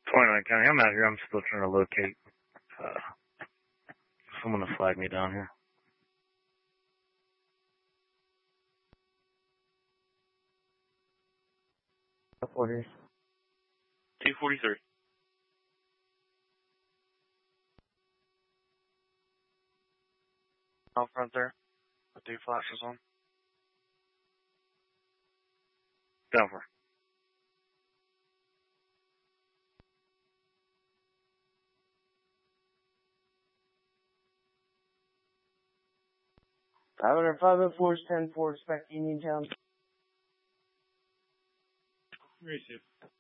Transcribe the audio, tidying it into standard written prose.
29 County, I'm out here. I'm still trying to locate someone to flag me down here. Orders. 243. Out front there. With 2 flashes on. Down for. Driver 504 is 10-4, expect Uniontown. Receive.